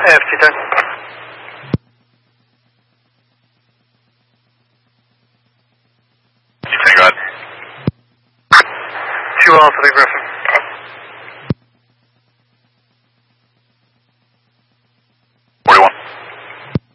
AFT 10. 10, go ahead. 2 Alpha, the Griffin.